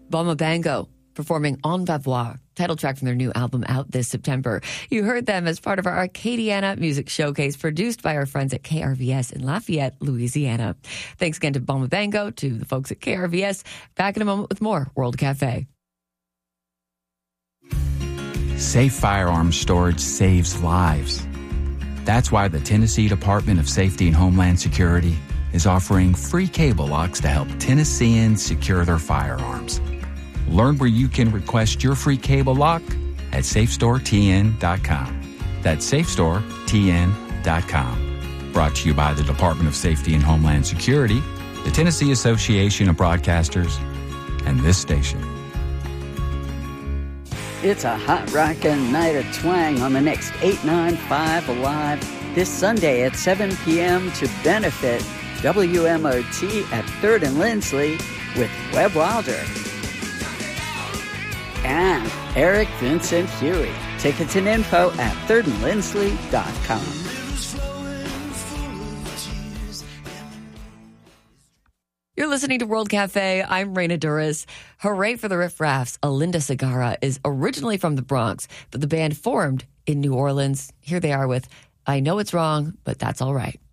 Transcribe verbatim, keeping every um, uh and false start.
Bama Bango performing En Vavois, title track from their new album out this September. You heard them as part of our Acadiana Music Showcase produced by our friends at K R V S in Lafayette, Louisiana. Thanks again to Bama Bango, to the folks at K R V S. Back in a moment with more World Cafe. Safe firearms storage saves lives. That's why the Tennessee Department of Safety and Homeland Security is offering free cable locks to help Tennesseans secure their firearms. Learn where you can request your free cable lock at safe store T N dot com. That's safe store T N dot com. Brought to you by the Department of Safety and Homeland Security, the Tennessee Association of Broadcasters, and this station. It's a hot rockin' night of twang on the next eight ninety-five Alive this Sunday at seven p.m. to benefit W M O T at third and Lindsley with Webb Wilder and Eric Vincent Huey. Tickets and info at third and lindsley dot com. You're listening to World Cafe. I'm Raina Duras. Hooray for the Riff Raffs. Alinda Segarra is originally from the Bronx, but the band formed in New Orleans. Here they are with I Know It's Wrong, but That's All Right.